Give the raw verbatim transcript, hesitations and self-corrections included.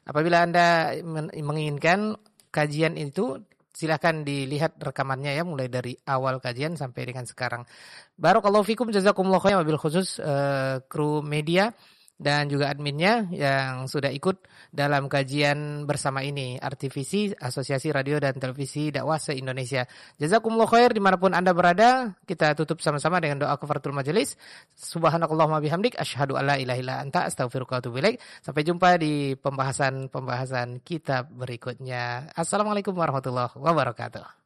Apabila Anda menginginkan kajian itu, silahkan dilihat rekamannya ya, mulai dari awal kajian sampai dengan sekarang. Barakallahu fikum, jazakumullah khairan, wabil khusus uh, kru media dan juga adminnya yang sudah ikut dalam kajian bersama ini, Artivisi, Asosiasi Radio dan Televisi Dakwah se-Indonesia. Jazakumullah khair dimanapun Anda berada. Kita tutup sama-sama dengan doa kafaratul majelis. Subhanakallahumma bihamdik, asyhadu alla ilaha illa anta, astaghfiruka wa atubu ilaik. Sampai jumpa di pembahasan-pembahasan kita berikutnya. Assalamualaikum warahmatullahi wabarakatuh.